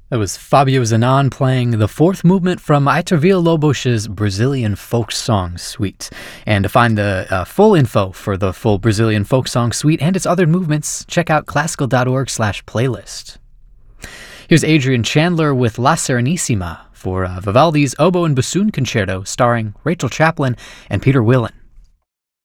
That was Fabio Zanon playing the fourth movement from Heitor Villa-Lobos's Brazilian Folk Song Suite. And to find the full info for the full Brazilian Folk Song Suite and its other movements, check out classical.org/playlist. Here's Adrian Chandler with La Serenissima for Vivaldi's Oboe and Bassoon Concerto, starring Rachel Chaplin and Peter Willan.